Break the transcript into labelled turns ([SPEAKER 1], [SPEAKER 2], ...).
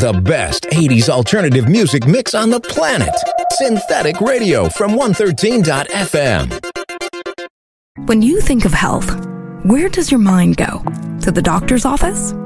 [SPEAKER 1] The best 80s alternative music mix on the planet. Synthetic Radio from 113.fm.
[SPEAKER 2] When you think of health, where does your mind go? To the doctor's office?